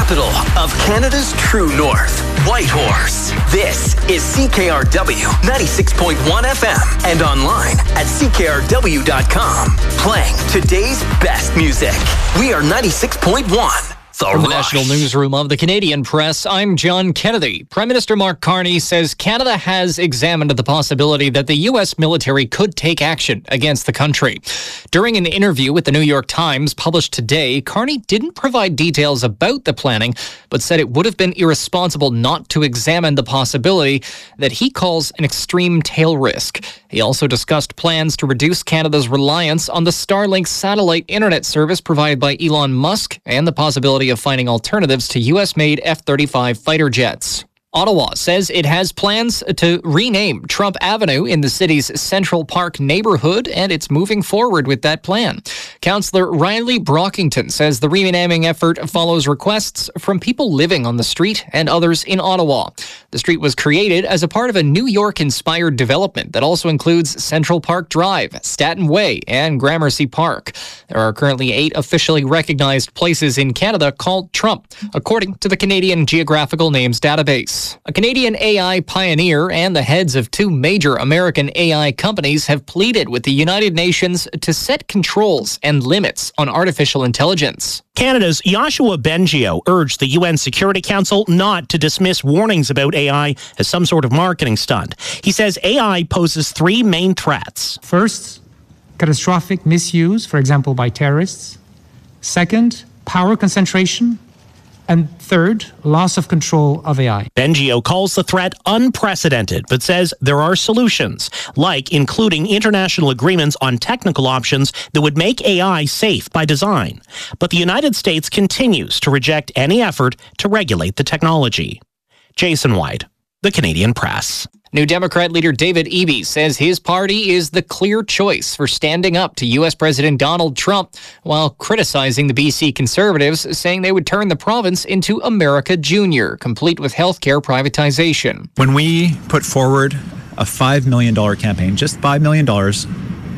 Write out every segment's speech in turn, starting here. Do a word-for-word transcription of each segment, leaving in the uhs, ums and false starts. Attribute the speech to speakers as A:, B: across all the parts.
A: capital of Canada's true north, Whitehorse. This is C K R W ninety-six point one F M and online at C K R W dot com. Playing today's best music. We are ninety-six point one. The
B: From the
A: Rush.
B: National Newsroom of the Canadian Press, I'm John Kennedy. Prime Minister Mark Carney says Canada has examined the possibility that the U S military could take action against the country. During an interview with the New York Times published today, Carney didn't provide details about the planning, but said it would have been irresponsible not to examine the possibility that he calls an extreme tail risk. He also discussed plans to reduce Canada's reliance on the Starlink satellite internet service provided by Elon Musk and the possibility of finding alternatives to U S-made F thirty-five fighter jets. Ottawa says it has plans to rename Trump Avenue in the city's Central Park neighborhood, and it's moving forward with that plan. Councillor Riley Brockington says the renaming effort follows requests from people living on the street and others in Ottawa. The street was created as a part of a New York-inspired development that also includes Central Park Drive, Staten Way, and Gramercy Park. There are currently eight officially recognized places in Canada called Trump, according to the Canadian Geographical Names Database. A Canadian A I pioneer and the heads of two major American A I companies have pleaded with the United Nations to set controls and limits on artificial intelligence.
C: Canada's Yoshua Bengio urged the U N Security Council not to dismiss warnings about A I as some sort of marketing stunt. He says A I poses three main threats.
D: First, catastrophic misuse, for example, by terrorists. Second, power concentration. And third, loss of control of A I.
C: Bengio calls the threat unprecedented, but says there are solutions, like including international agreements on technical options that would make A I safe by design. But the United States continues to reject any effort to regulate the technology. Jason White, The Canadian Press.
B: New Democrat leader David Eby says his party is the clear choice for standing up to U S President Donald Trump, while criticizing the B C Conservatives, saying they would turn the province into America Junior, complete with healthcare privatization.
E: When we put forward a five million dollars campaign, just five million dollars,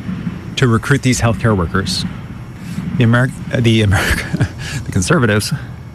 E: to recruit these healthcare workers, the, Ameri- the, Ameri- the Conservatives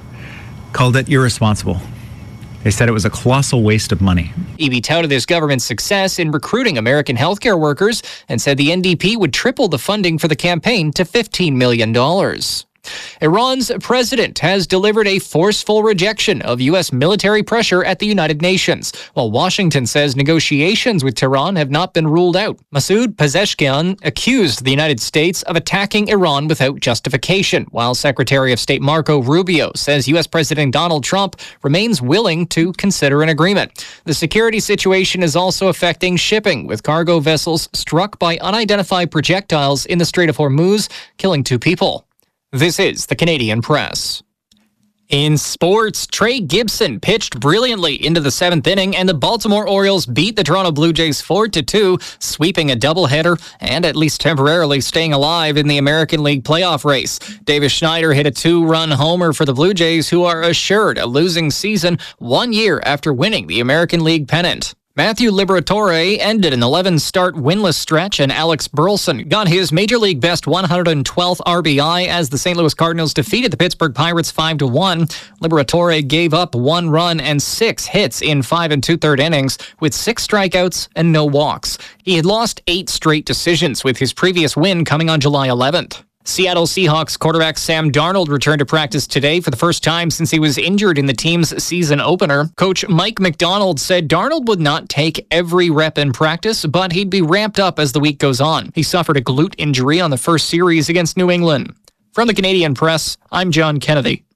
E: called it irresponsible. They said it was a colossal waste of money.
B: Eby touted his government's success in recruiting American healthcare workers and said the N D P would triple the funding for the campaign to fifteen million dollars. Iran's president has delivered a forceful rejection of U S military pressure at the United Nations, while Washington says negotiations with Tehran have not been ruled out. Masoud Pezeshkian accused the United States of attacking Iran without justification, while Secretary of State Marco Rubio says U S President Donald Trump remains willing to consider an agreement. The security situation is also affecting shipping, with cargo vessels struck by unidentified projectiles in the Strait of Hormuz, killing two people. This is the Canadian Press. In sports, Trey Gibson pitched brilliantly into the seventh inning, and the Baltimore Orioles beat the Toronto Blue Jays four to two, sweeping a doubleheader and at least temporarily staying alive in the American League playoff race. Davis Schneider hit a two-run homer for the Blue Jays, who are assured a losing season one year after winning the American League pennant. Matthew Liberatore ended an eleven-start winless stretch, and Alex Burleson got his Major League best one hundred twelfth R B I as the Saint Louis Cardinals defeated the Pittsburgh Pirates five to one. Liberatore gave up one run and six hits in five and two-third innings with six strikeouts and no walks. He had lost eight straight decisions, with his previous win coming on July eleventh. Seattle Seahawks quarterback Sam Darnold returned to practice today for the first time since he was injured in the team's season opener. Coach Mike McDonald said Darnold would not take every rep in practice, but he'd be ramped up as the week goes on. He suffered a glute injury on the first series against New England. From the Canadian Press, I'm John Kennedy.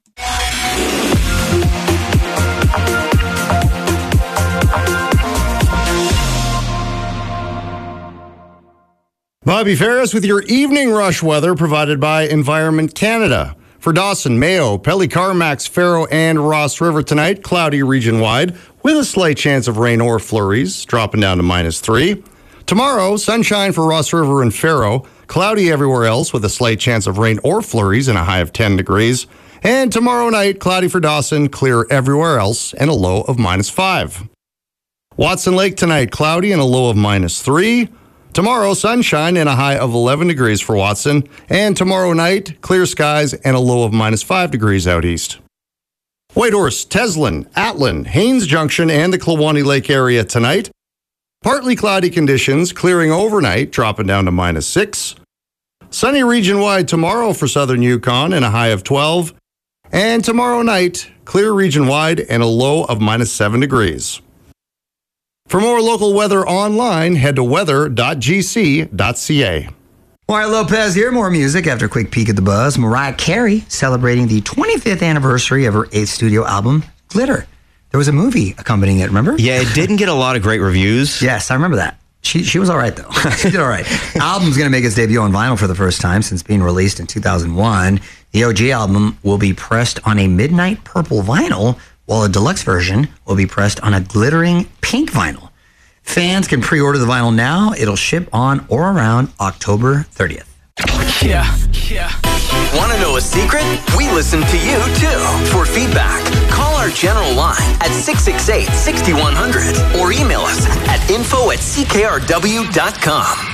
F: Bobby Ferris with your evening rush weather provided by Environment Canada. For Dawson, Mayo, Pelly, Carmax, Faro, and Ross River tonight, cloudy region-wide with a slight chance of rain or flurries, dropping down to minus three. Tomorrow, sunshine for Ross River and Faro, cloudy everywhere else with a slight chance of rain or flurries and a high of ten degrees. And tomorrow night, cloudy for Dawson, clear everywhere else, and a low of minus five. Watson Lake tonight, cloudy and a low of minus three. Tomorrow, sunshine and a high of eleven degrees for Watson. And tomorrow night, clear skies and a low of minus five degrees out east. Whitehorse, Teslin, Atlin, Haines Junction, and the Klawani Lake area tonight. Partly cloudy conditions, clearing overnight, dropping down to minus six. Sunny region-wide tomorrow for southern Yukon and a high of twelve. And tomorrow night, clear region-wide and a low of minus seven degrees. For more local weather online, head to weather dot g c dot c a.
G: Mario Lopez here, more music after a quick peek at the buzz. Mariah Carey celebrating the twenty-fifth anniversary of her eighth studio album, Glitter. There was a movie accompanying it, remember?
H: Yeah, it didn't get a lot of great reviews.
G: Yes, I remember that. She she was all right, though. She did all right. Album's going to make its debut on vinyl for the first time since being released in two thousand one. The O G album will be pressed on a midnight purple vinyl, while a deluxe version will be pressed on a glittering pink vinyl. Fans can pre-order the vinyl now. It'll ship on or around October thirtieth.
A: Yeah, yeah. Want to know a secret? We listen to you, too. For feedback, call our general line at six six eight, six one zero zero or email us at info at c k r w dot com.